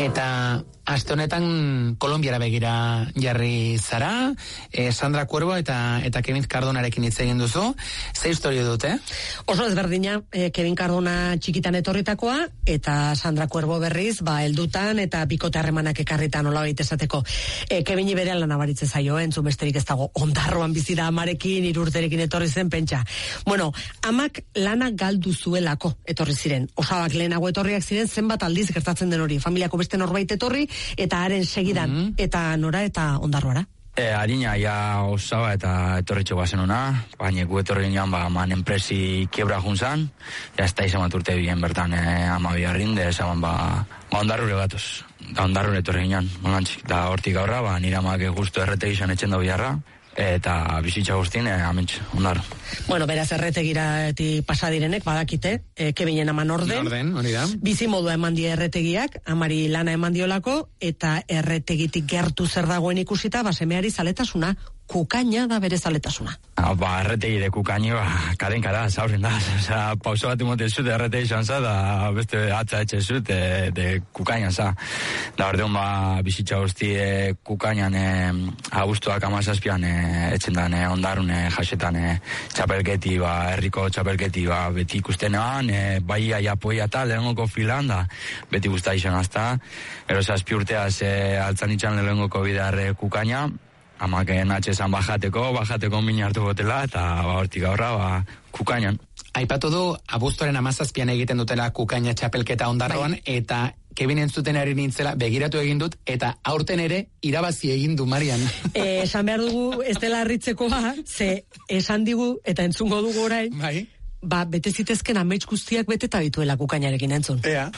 Eta aste honetan Kolonbiara begira jarri zara, Sandra Cuervo eta Kevin Cardonarekin hitz egin duzu. Ze historia dute? Oso ezberdina, Kevin Cardona txikitan etorritakoa, eta Sandra Cuervo berriz, heldutan eta bikote harremanak ekarritan nolabait esateko. Kevini berehala nabaritze zaio, entzun besterik ez dago, Ondarroan bizi da amarekin, 3 urterekin etorri zen, pentsa. Bueno, amak lana galdu zuelako etorri ziren. Osabak lehenago etorriak ziren, zenbat aldiz gertatzen den hori. Familiako beste norbait etorri, eta haren segidan, eta nora eta Ondarroara. Harina, ja Osaba eta etorritxo bazen ona, baina gu etorri ginean, man enpresi kiebra juntzan, ja ez da izan bat urte bien bertan ama biharrin, de esan Ondarrure gatoz. Da Ondarrure etorri ginean, da hortik aurra, nire amak justu erretegi izan etxendo biharra, eta bizitza guztien, amentx, Ondarro. Bueno, beraz erretegirati pasadirenek, badakite, Kevinen aman orden, hori da. Bizi modua eman die erretegiak, amari lana eman diolako, eta erretegitik gertu zer dagoen ikusita, semeari zaletasuna, kukaina da bere zaletasuna. Erretegi de kukaini, kadenka da, zaurren da. Pauso bat imote zut, erretegi izan za, da beste atza etxe zut, de kukaina za. Da ordeon, bizitza guzti kukainan, abuztuak amazazpian, etxen dan, Ondarrun jasetan, txapelketi, herriko txapelketi, beti ikustenean, bai aiapoia eta lehengoko filan, da beti guzta izan azta. Ero zazpi urteaz altzan itxan lehengoko bidar kukaina, amak natxezan bajateko min hartu gotela, eta hortik aurra, kukainan. Aipatu du, abuztuaren 17an egiten dutela kukaina txapelketa Ondarroan, eta Kevin entzuten ari nintzela, begiratu egin dut, eta aurten ere irabazi egin du, Marian. Esan behar dugu, ez dela harritzekoa, ze esan digu, eta entzungo dugu orain, bai. Bete zitezken amets guztiak beteta dituela kukainarekin entzun.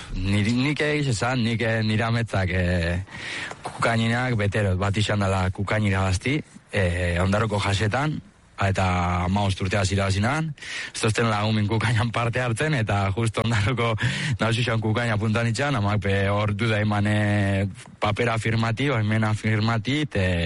Nik egiz esan, nire ametzak kukaininak betero, bat izan dela kukain irabazti, Ondarroko jasetan, eta 15 urteaz irabazinan, ez tozten lagumin kukainan parte hartzen, eta justo Ondarroko nauzuxan kukaina puntan itxan, amak hor duda eman papera afirmati, hemen afirmati,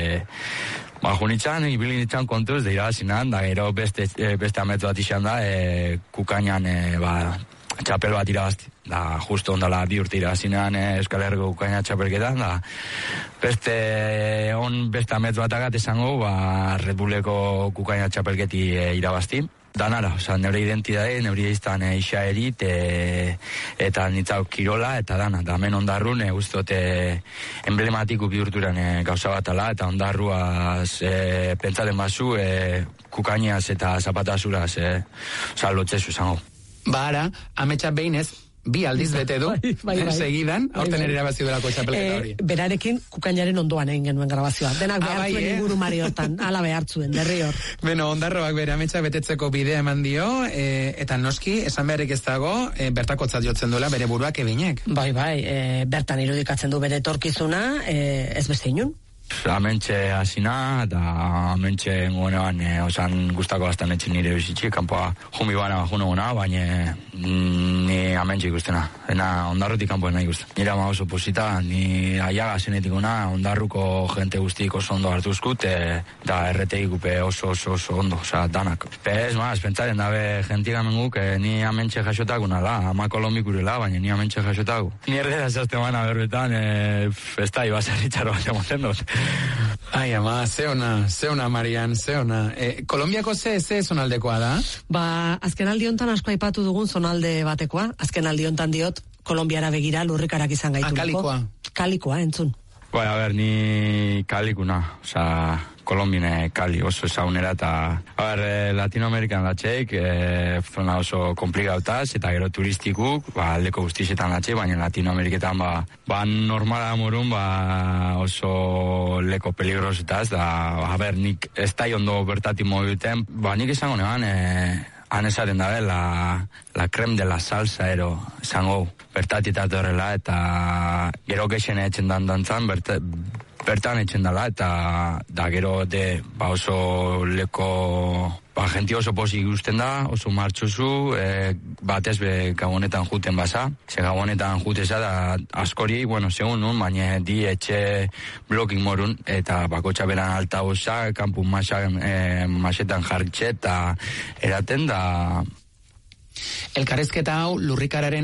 junitzen, ibilin itxan kontuz, da irabazinan, da gero beste ametzu bat izan da, kukainan txapel bat irabazti. Da, justo ondala 2 urte irabazinan Euskal Herriko kukaina txapelketan, da beste ametzu bat agat esango, Red Bulleko kukaina txapelketi irabazti. Danara, neure identidade, neure iztan isa erit, eta nitzau kirola, eta dana. Da hemen Ondarrun, guztote emblematiku bihurturan gauza bat ala, eta Ondarruaz pentsaten bazu, kukainaz eta zapatazuraz, lotzezu zango. Ara, ametsa behinez, 2 aldiz bete du, segidan, aurten ere irabazi delako txapelketa hori. Berarekin kukainaren ondoan egin genuen grabazioa. Denak behartzuen inguru mariotan, ala behartzuen, derrior. Beno, Ondarroak bere ametsa betetzeko bidea eman dio, eta noski, esan beharrik ez dago, bertakotzat jotzen duela bere buruak Kevinek. Bai, bertan irudikatzen du bere etorkizuna, ez beste inun. Amentxe hasina, eta amentxe ngoenean, osan guztako bastan etxin nire bizitxik, kanpoa jumi bana bajuno gona, baina ni amentxe ikustena. Ena Ondarrutik kanpoen nahi ikusten. Nire ama oso posita, ni aiaga zenetik gona, Ondarruko jente guztik oso ondo hartuzkut, eta erreteik gupe oso ondo, oza, danak. Ez pentsaren dabe jentik amenguk, ni amentxe jasotakuna da, ama kolombikurela, baina ni amentxe jasotaku. Ni erdera zazte mana berbetan, ez da ibazerritxaro bat emoten dut. Ai, ama, zeona, Marian, zeona. Kolombiako ze zonaldekoa da? Azken aldi hontan asko aipatu dugun zonalde batekoa. Azken aldi hontan diot, Kolombiara begira lurrikarak izan gaituleko. Kalikoa, entzun. Ni kalikuna, Kolombine kali oso ezagunera, eta Latinoamerikan latxeik, zona oso komplikautaz, eta gero turistikuk, aldeko guztizetan latxeik, baina Latinoameriketan normala amorun, oso leko peligrosutaz, nik ez da ondo bertati mobilten, nik izango neban, han esaten dabe, la creme de la salsa esango, bertatitat horrela, eta gero gexen etxen dantzan, bertan etxen dela, eta gero oso leko, jenti oso posik ikusten da, oso martxozu, batez gabonetan juten basa, ze gabonetan juteza da askori, segun nun, baina di etxe blokin morun, eta bakotxa beran alta osa, kanpun masetan jarritxe, eta eraten da. Elkarrezketa hau lurrikararen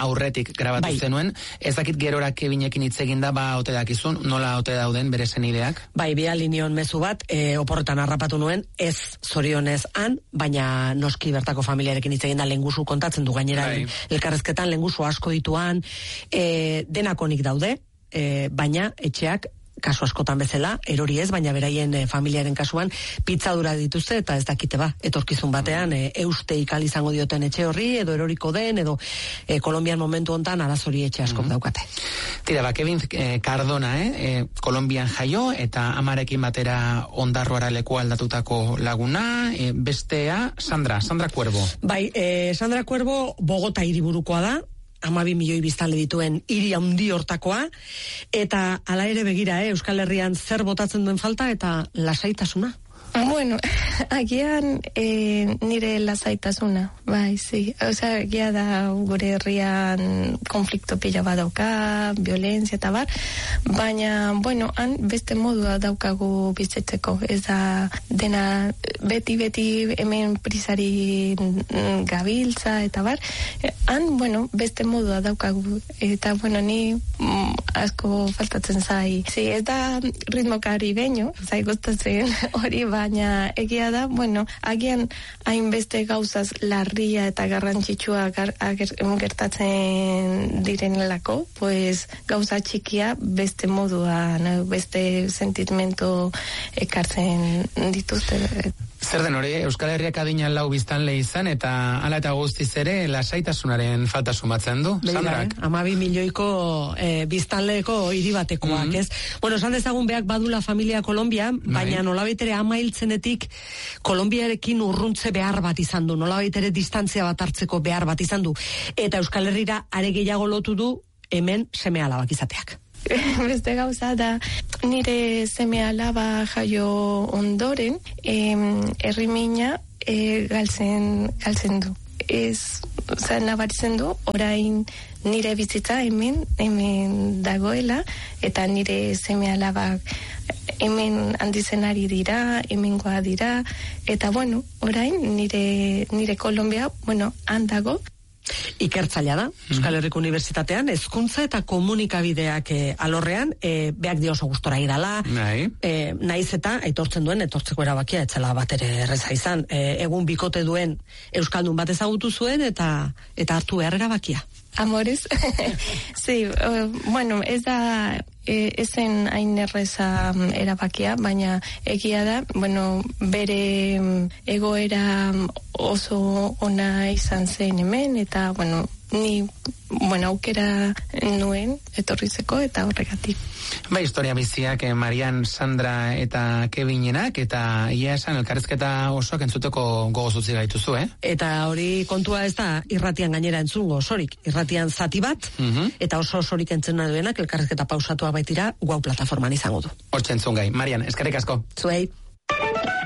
aurretik grabatu zenuen, ez dakit gerora Kevinekin hitz egin da, ote dakizun, nola ote dauden bere senideak? Bai, bidali nion mezu bat, oporretan harrapatu nuen, ez zorionez han, baina noski bertako familiarekin hitz egin da, lengusu kontatzen du gainera, elkarrezketan lengusu asko dituan, denakonik daude, baina etxeak, kasu askotan bezala, erori ez, baina beraien familiaren kasuan pitzadura dituzte, eta ez dakite etorkizun batean, euste ikal izango dioten etxe horri, edo eroriko den, edo Kolombian momentu hontan arazori etxe askok daukate. Tira, Kevin Cardona, Kolombian jaio, eta amarekin batera Ondarroara leku aldatutako laguna, bestea, Sandra Cuervo. Bai, Sandra Cuervo Bogota hiriburukoa da, 12 milioi biztanle dituen hiri handi hortakoa, eta hala ere begira, Euskal Herrian zer botatzen duen falta eta lasaitasuna. Bueno, agian nire lasaitasuna, bai, sí. Osea, egia da gure herrian konflikto pila badauka, violentzia eta bar, baina, bueno, han beste modua daukagu bizitzeko. Ez da dena beti hemen prisari gabiltza eta bar. Han, bueno, beste modua daukagu. Eta, bueno, ni asko faltatzen zai. Sí, ez da ritmo caribeño, zai gustatzen hori, baina egia da, bueno, agian hainbeste gauzaz larria eta garrantzitsua gertatzen direnelako, pues gauza txikia beste moduan, beste sentimentu ekartzen dituzte. Zer den hori, Euskal Herriak adina 4 biztanle izan, eta hala eta guztiz ere lasaitasunaren falta sumatzen du, Sandrak? 12 milioiko biztanleko hiri batekoak, ez? Bueno, esan dezagun beak badula familia Kolombia, baina nolabait ere ama hiltzenetik Kolombiarekin urruntze behar bat izan du, nolabait ere distantzia bat hartzeko behar bat izan du, eta Euskal Herrira are gehiago lotu du hemen seme alabak izateak. Beste gauza da, nire seme alaba jaio ondoren, herrimina galtzen du. Nabaritzen du, orain nire bizitza hemen dagoela, eta nire seme alabak hemen handitzen ari dira, hemengoa dira, eta bueno, orain nire Kolombia, bueno, handago. Ikertzailea da, Euskal Herriko Unibertsitatean, hezkuntza eta komunikabideak alorrean, beak dio oso gustora idala, naiz eta aitortzen duen, etortzeko erabakia, etzela bat ere erreza izan, egun bikote duen Euskaldun bat ezagutu zuen, eta hartu behar erabakia. Amores, sí, bueno, ez da ezen hain erreza erabakia, baina egia da, bueno, bere egoera oso ona izan zen hemen, eta, bueno, ni, aukera nuen etorrizeko, eta horregatik. Historia biziak, Marian, Sandra eta Kevinenak, eta ia esan elkarrizketa osoak entzuteko gogoz utzi gaituzu, Eta hori kontua ez da irratian gainera entzungo osorik, irratian zati bat, eta oso osorik entzuna duenak elkarrizketa pausatua baitira, Guau plataforman izango du. Hortxe entzun gai. Marian, eskerrik asko. Zuei.